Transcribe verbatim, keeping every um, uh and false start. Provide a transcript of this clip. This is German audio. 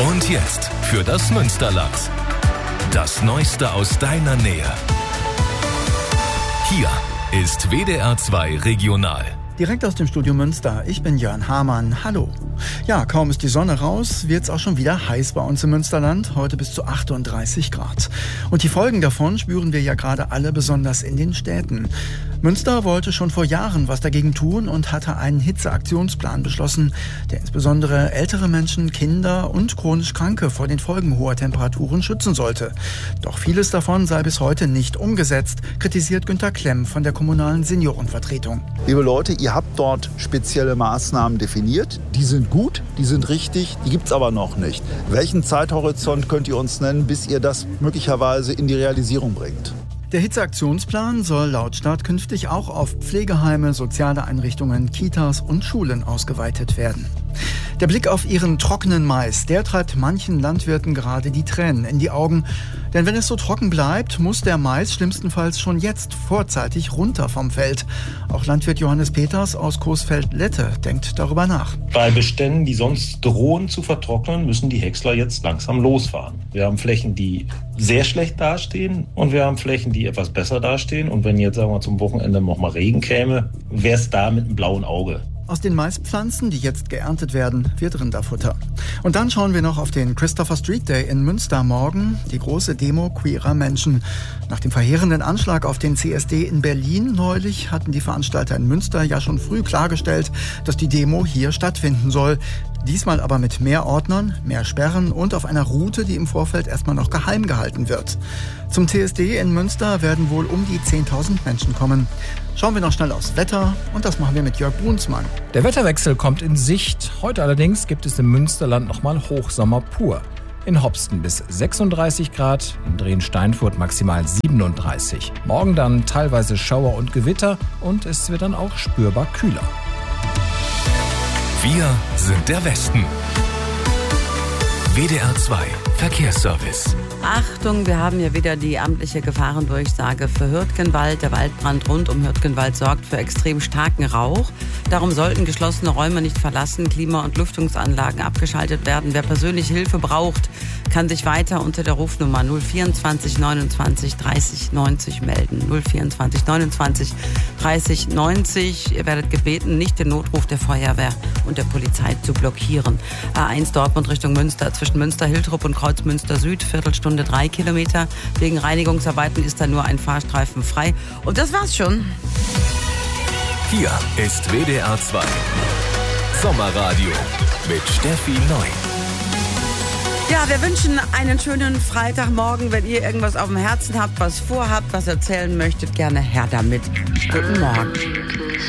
Und jetzt für das Münsterland. Das Neueste aus deiner Nähe. Hier ist W D R zwei Regional. Direkt aus dem Studio Münster. Ich bin Jörn Hamann. Hallo. Ja, kaum ist die Sonne raus, wird's auch schon wieder heiß bei uns im Münsterland. Heute bis zu achtunddreißig Grad. Und die Folgen davon spüren wir ja gerade alle, besonders in den Städten. Münster wollte schon vor Jahren was dagegen tun und hatte einen Hitzeaktionsplan beschlossen, der insbesondere ältere Menschen, Kinder und chronisch Kranke vor den Folgen hoher Temperaturen schützen sollte. Doch vieles davon sei bis heute nicht umgesetzt, kritisiert Günter Klemm von der kommunalen Seniorenvertretung. Liebe Leute, ihr habt dort spezielle Maßnahmen definiert. Die sind gut, die sind richtig, die gibt's aber noch nicht. Welchen Zeithorizont könnt ihr uns nennen, bis ihr das möglicherweise in die Realisierung bringt? Der Hitzeaktionsplan soll laut Stadt künftig auch auf Pflegeheime, soziale Einrichtungen, Kitas und Schulen ausgeweitet werden. Der Blick auf ihren trockenen Mais, der treibt manchen Landwirten gerade die Tränen in die Augen. Denn wenn es so trocken bleibt, muss der Mais schlimmstenfalls schon jetzt vorzeitig runter vom Feld. Auch Landwirt Johannes Peters aus Coesfeld-Lette denkt darüber nach. Bei Beständen, die sonst drohen zu vertrocknen, müssen die Häcksler jetzt langsam losfahren. Wir haben Flächen, die sehr schlecht dastehen und wir haben Flächen, die etwas besser dastehen. Und wenn jetzt, sagen wir, zum Wochenende noch mal Regen käme, wäre es da mit einem blauen Auge. Aus den Maispflanzen, die jetzt geerntet werden, wird Rinderfutter. Und dann schauen wir noch auf den Christopher Street Day in Münster morgen, die große Demo queerer Menschen. Nach dem verheerenden Anschlag auf den C S D in Berlin neulich hatten die Veranstalter in Münster ja schon früh klargestellt, dass die Demo hier stattfinden soll. Diesmal aber mit mehr Ordnern, mehr Sperren und auf einer Route, die im Vorfeld erstmal noch geheim gehalten wird. Zum C S D in Münster werden wohl um die zehntausend Menschen kommen. Schauen wir noch schnell aufs Wetter und das machen wir mit Jörg Brunsmann. Der Wetterwechsel kommt in Sicht. Heute allerdings gibt es im Münsterland nochmal Hochsommer pur. In Hopsten bis sechsunddreißig Grad, in Drehen-Steinfurt maximal siebenunddreißig. Morgen dann teilweise Schauer und Gewitter und es wird dann auch spürbar kühler. Wir sind der Westen. W D R zwei Verkehrsservice. Achtung, wir haben hier wieder die amtliche Gefahrendurchsage für Hürtgenwald. Der Waldbrand rund um Hürtgenwald sorgt für extrem starken Rauch. Darum sollten geschlossene Räume nicht verlassen, Klima- und Lüftungsanlagen abgeschaltet werden. Wer persönliche Hilfe braucht, kann sich weiter unter der Rufnummer null vierundzwanzig neunundzwanzig dreißig neunzig melden. null vierundzwanzig neunundzwanzig dreißig neunzig. Ihr werdet gebeten, nicht den Notruf der Feuerwehr und der Polizei zu blockieren. A eins Dortmund Richtung Münster zwischen Münster-Hiltrup und Kreuzmünster Süd, Viertelstunde drei Kilometer. Wegen Reinigungsarbeiten ist da nur ein Fahrstreifen frei. Und das war's schon. Hier ist W D R zwei Sommerradio mit Steffi Neu. Ja, wir wünschen einen schönen Freitagmorgen. Wenn ihr irgendwas auf dem Herzen habt, was vorhabt, was erzählen möchtet, gerne her damit. Guten Morgen.